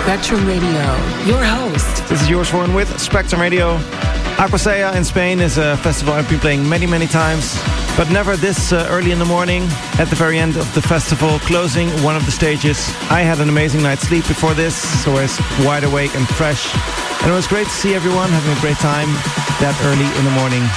Spectrum Radio, your host. This is Yours Warren with Spectrum Radio. Aquasea in Spain is a festival I've been playing many, many times, but never this early in the morning. At the very end of the festival, closing one of the stages, I had an amazing night's sleep before this, so I was wide awake and fresh. And it was great to see everyone having a great time that early in the morning.